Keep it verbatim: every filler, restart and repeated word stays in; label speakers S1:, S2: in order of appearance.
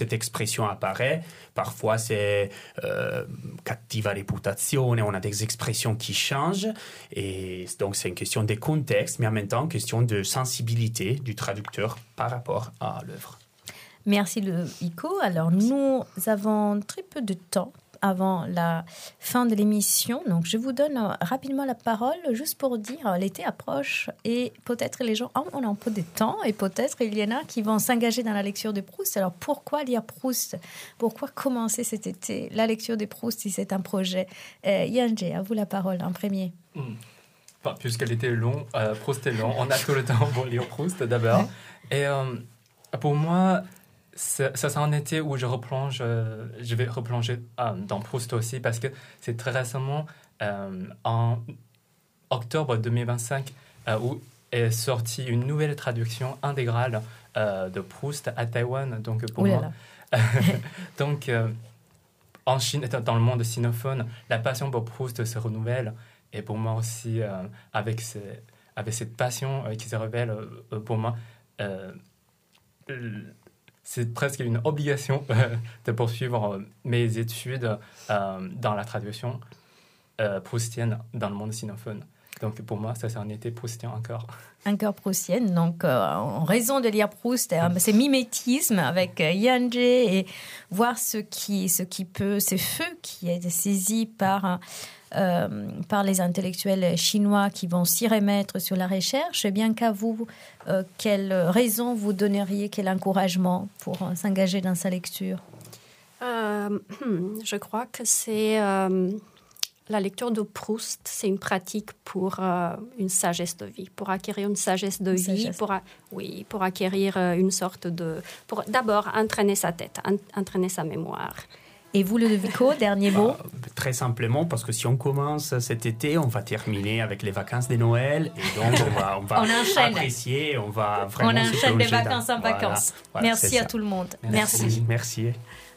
S1: cette expression apparaît. Parfois, c'est euh, cattiva reputazione, on a des expressions qui changent. Et donc, c'est une question de contexte, mais en même temps, une question de sensibilité du traducteur par rapport à l'œuvre.
S2: Merci, Iko. Alors, nous avons très peu de temps avant la fin de l'émission. Donc, je vous donne rapidement la parole juste pour dire l'été approche et peut-être les gens ont un peu de temps et peut-être il y en a qui vont s'engager dans la lecture de Proust. Alors, pourquoi lire Proust? Pourquoi commencer cet été la lecture de Proust si c'est un projet? euh, Yandje, à vous la parole en premier.
S3: Mmh. Enfin, puisque l'été est long, euh, Proust est long, on a tout le temps pour lire Proust d'abord. Et euh, pour moi, ça, ça c'est un été où je replonge, euh, je vais replonger euh, dans Proust aussi parce que c'est très récemment, euh, en octobre deux mille vingt-cinq, euh, où est sortie une nouvelle traduction intégrale euh, de Proust à Taïwan. Donc pour moi, donc euh, en Chine, dans le monde sinophone, la passion pour Proust se renouvelle et pour moi aussi, euh, avec, ces, avec cette passion euh, qui se révèle euh, pour moi. Euh, C'est presque une obligation euh, de poursuivre euh, mes études euh, dans la traduction euh, proustienne dans le monde sinophone. Donc pour moi, ça c'est un été proustien encore.
S2: Encore proustienne, donc euh, en raison de lire Proust, euh, c'est mimétisme avec euh, Yandje et voir ce qui, ce qui peut, ce feu qui est saisi par... Euh, par les intellectuels chinois qui vont s'y remettre sur la recherche. Et bien qu'à vous, euh, quelle raison vous donneriez, quel encouragement pour euh, s'engager dans sa lecture?
S4: euh, Je crois que c'est euh, la lecture de Proust, c'est une pratique pour euh, une sagesse de vie, pour acquérir une sagesse de une vie, sagesse. Pour, oui, pour acquérir une sorte de... Pour d'abord entraîner sa tête, entraîner sa mémoire.
S2: Et vous, Ludovico, dernier mot?
S1: Bah, très simplement, parce que si on commence cet été, on va terminer avec les vacances de Noël. Et donc, on va, on va
S2: on
S1: apprécier, on va vraiment
S2: on enchaîne les
S1: se
S2: vacances
S1: dans...
S2: en vacances. Voilà, voilà, merci à tout le monde.
S1: Merci.
S2: Merci.
S1: Merci.